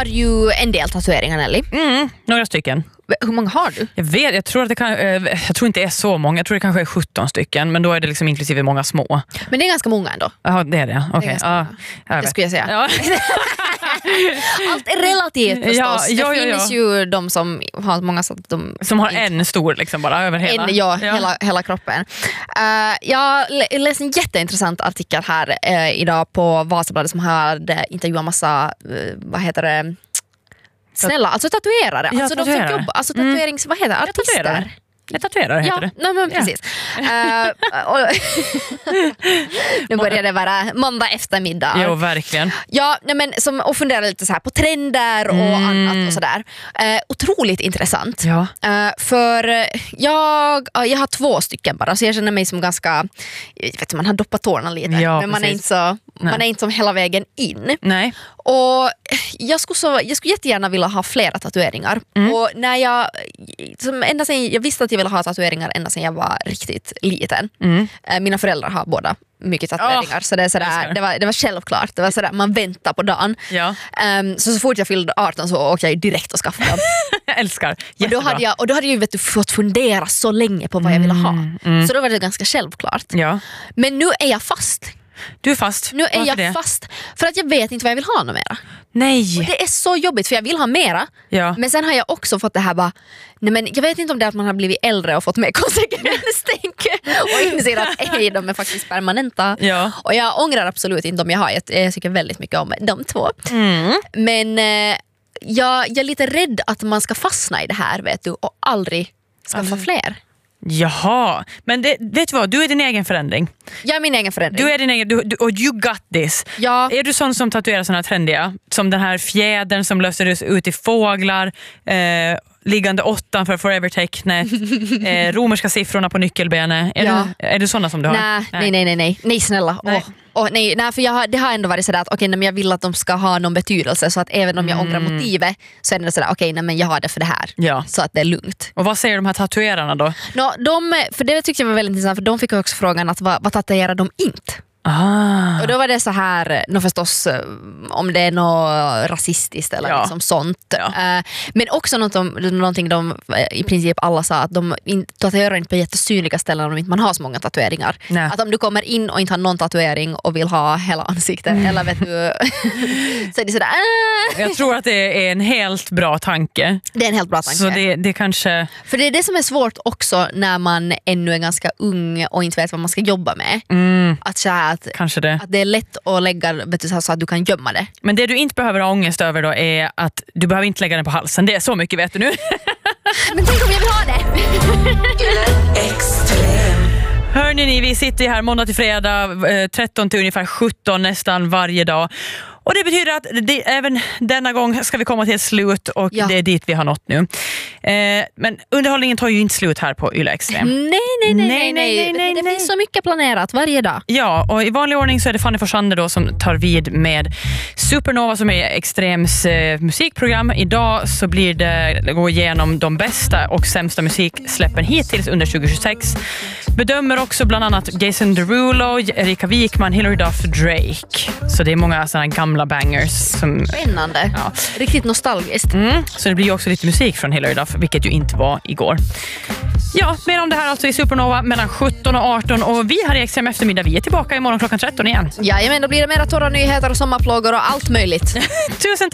har ju en del tatueringar, Nelly. Några stycken. Hur många har du? Jag tror inte det är så många. Jag tror det kanske är 17 stycken, men då är det liksom inklusive många små. Men det är ganska många ändå. Ja, det är det. Okej. Det skulle jag säga. Ja. Allt är relativt förstås. Ja, det finns ju de som har många så att de som har en stor liksom bara över hela. Hela kroppen. Jag läste en jätteintressant artikel här idag på Vasabladet som hade intervjuat massa snälla, alltså tatuerare. Ja, alltså de som jobbar, alltså tatuerings, vad heter det? Artister. Jag tatuerar heter det. Nej, men precis. Nu börjar det vara måndag eftermiddag. Jo, verkligen. Ja, men och funderar lite så här på trender och annat och sådär. Otroligt intressant. Ja. För jag har 2 stycken bara, så jag känner mig som ganska, man har doppat tårna lite, men man är inte som hela vägen in. Nej. Och jag skulle jättegärna vilja ha flera tatueringar. Och när jag visste att jag ville ha tatueringar ända sedan jag var riktigt liten. Mina föräldrar har båda mycket tatueringar, så det är sådär, det var självklart. Det var sådär, man väntar på dagen. Ja. Så fort jag fyllde 18 så åkte jag direkt och skaffade dem. Jag älskar. Och då hade jag ju fått fundera så länge på vad jag ville ha. Så då var det ganska självklart. Ja. Men nu är jag fast. Du är fast? Nu är jag fast för att jag vet inte vad jag vill ha något mera. Nej. Och det är så jobbigt för jag vill ha mera. Ja. Men sen har jag också fått det här bara, nej men jag vet inte om det är att man har blivit äldre och fått mer konsekvenstänk och inser att de är faktiskt permanenta. Ja. Och jag ångrar absolut inte om jag har. Jag tycker väldigt mycket om de 2. Men jag är lite rädd att man ska fastna i det här, vet du, och aldrig skaffa fler. Jaha, men vet du vad? Du är din egen förändring. Jag är min egen förändring. Du är din egen, och you got this. Ja. Är du sån som tatuerar såna trendiga? Som den här fjädern som löser ut i fåglar, liggande 8 för forever-tecknet, romerska siffrorna på nyckelbenet. Är du såna som du har? Nej, snälla. Nej, för det har ändå varit sådär att men jag vill att de ska ha någon betydelse, så att även om jag ångrar motivet så är det sådär, men jag har det för det här. Ja. Så att det är lugnt. Och vad säger de här tatuerarna då? För det tyckte jag var väldigt intressant, för de fick också frågan att vad tatuerar de inte? Och då var det så här, förstås om det är något rasistiskt eller liksom sånt. Men också någonting de i princip alla sa, att de tatuerar inte på jättesynliga ställen om inte man har så många tatueringar. Nej. Att om du kommer in och inte har någon tatuering och vill ha hela ansiktet eller vet du så är det sådär. Jag tror att det är en helt bra tanke. Det är en helt bra tanke. Så det kanske... För det är det som är svårt också när man ännu är ganska ung och inte vet vad man ska jobba med. Att det är lätt att lägga så att du kan gömma det. Men det du inte behöver ha ångest över då är att du behöver inte lägga den på halsen. Det är så mycket, vet du nu. Men tänk om jag vill ha det. Hörrni, vi sitter här måndag till fredag 13 till ungefär 17 nästan varje dag. Och det betyder att även denna gång ska vi komma till ett slut, och det är dit vi har nått nu. Men underhållningen tar ju inte slut här på Yle Extrem. Nej. Det finns så mycket planerat varje dag. Ja, och i vanlig ordning så är det Fanny Forsander då som tar vid med Supernova, som är Extrems musikprogram. Idag så blir det gå igenom de bästa och sämsta musiksläppen hittills under 2026. Bedömer också bland annat Jason Derulo, Erika Wikman, Hilary Duff, Drake. Så det är många sådana gamla bangers. Spännande. Ja. Riktigt nostalgiskt. Så det blir ju också lite musik från Hilary Duff, vilket ju inte var igår. Ja, mer om det här alltså i Supernova mellan 17 och 18. Och vi här i Extrem eftermiddag, vi är tillbaka imorgon klockan 13 igen. Ja, men då blir det mera torra nyheter och sommarplågor och allt möjligt. Tusen tack.